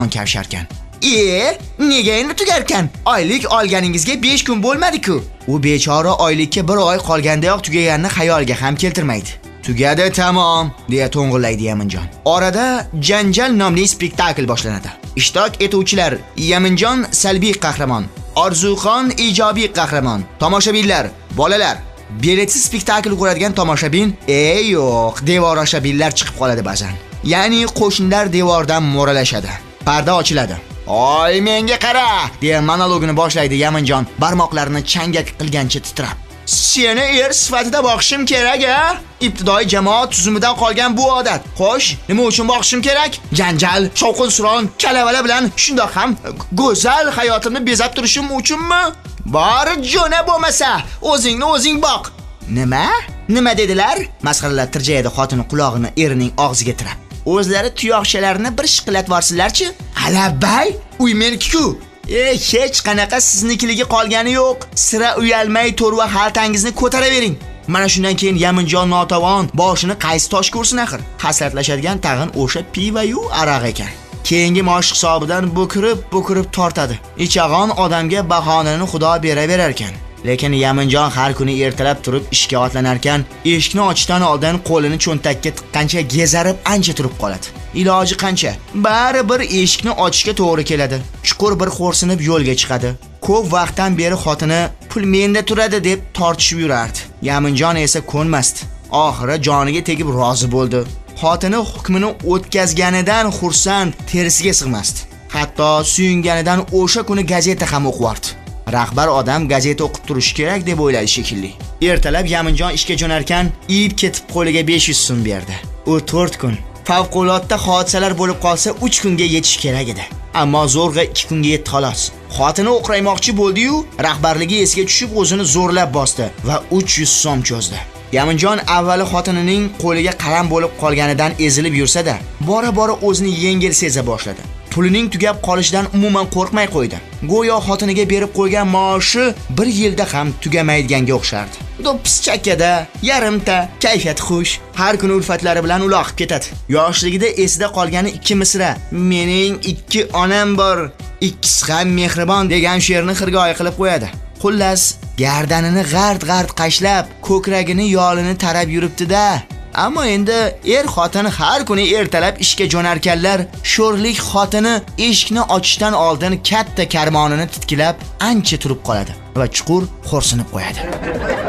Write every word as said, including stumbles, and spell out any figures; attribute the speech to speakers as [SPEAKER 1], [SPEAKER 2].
[SPEAKER 1] kavsharkan. "E, nega endi tugarkan? Oylik olganingizga besh kun bo'lmadi-ku." U bechora oylikka bir oy qolgandayoq tugaganini xayoliga ham keltirmaydi. "Tugadi, tamom", deya to'ng'illaydi Yaminjon. Orada Janjal nomli spektakl boshlanadi. Ishtirok etuvchilar: Yaminjon salbiy qahramon, Orzuxon ijobiy qahramon, tomoshabinlar, bolalar. Biletsiz spektakl ko'radigan tomoshabin, "Ey yo'q", devorashabinlar chiqib qoladi ba'zan. Ya'ni qo'shnilar devordan mo'ralashadi. Parda ochiladi. "Oy, menga qara", deya monologini boshlaydi Yaminjon, barmoqlarini changak qilgancha titrab. "Seni er sifatida boqishim kerak-a? Ibtidoiy jamoat tuzumidan qolgan bu odat. Xo'sh, nima uchun boqishim kerak? Janjal, shovqin-suron, kalavala bilan shundoq ham go'zal hayotimni bezab turishim uchunmi? Bori jo'na bo'lmasa, o'zingni o'zing boq." "Nima? Nima dedilar?" masxaralab tirjayadi xotini qulog'ini erining og'ziga tirab. "O'zlari tuyoqchalarini bir shiqillatvorsinlar-chi? Alabbay, uy meniki-ku. E, hech qanaqa siznikiligi qolgani yo'q. Sira uyalmay to'rva xaltangizni ko'taravering." Mana shundan keyin Yaminjon notavon boshini qaysi tosh ko'rsin axir. Haslatlashadigan tag'in o'sha piva-yu araq ekan. Keyingi maosh hisobidan bo'kirib-bo'kirib tortadi. Ichag'on odamga bahonani Xudo beraverar ekan. Lekin Yaminjon har kuni ertalab turib ishga otlanar ekan, eshikni ochishdan oldin qo'lini cho'ntakka tiqqancha gezarib ancha turib qoladi. Iloji qancha? Bari bir eshikni ochishga to'g'ri keladi. Chuqur bir xo'rsinib yo'lga chiqadi. Ko'p vaqtdan beri xotini "Pul menda turadi" deb tortishib yurardi. Yaminjon esa ko'nmasdi. Oxiri joniga tegib rozi bo'ldi. Xotini hukmini o'tkazganidan xursand, terisiga sig'masdi. Hatto suyunganidan o'sha kuni gazeta ham o'qiyordi. Rahbar odam gazeta o'qib turishi kerak deb o'yladi shekilli. Ertalab Yaminjon ishga jo'narkan, iyib ketib qo'liga besh yuz so'm berdi. U to'rt kun. Favqulodda hodisalar bo'lib qolsa uch kunga yetish kerak edi. Ammo zo'rg'a ikki kunga yetdi xolos. Xotini o'qraymoqchi bo'ldi-yu, rahbarligi esiga tushib o'zini zo'rlab bosdi va uch yuz so'm cho'zdi. Yaminjon avvali xotinining qo'liga qaram bo'lib qolganidan ezilib yursa-da, bora-bora o'zini yengil seza boshladi. Pulining tugab qolishidan umuman qo'rqmay qo'ydi. Go'yo xotiniga berib qo'ygan maoshi bir yilda ham tugamaydiganga o'xshardi. Do'ppis chakkada, yarimta, kayfiyati xush, har kuni ulfatlari bilan uloqib ketadi. Yoshligida esida qolgani ikki misra: "Mening ikki onam bor, ikkisi ham mehribon" degan she'rni xirgoyi qilib qo'yadi. Xullas, gardanini g'art-g'art qashlab, ko'kragini yolini tarab yuribdi-da. Ammo endi er xotin har kuni ertalab ishga jo'narkanlar, sho'rlik xotini eshikni ochishdan oldin katta karmonini titkilab ancha turib qoladi va chuqur xo'rsinib qo'yadi.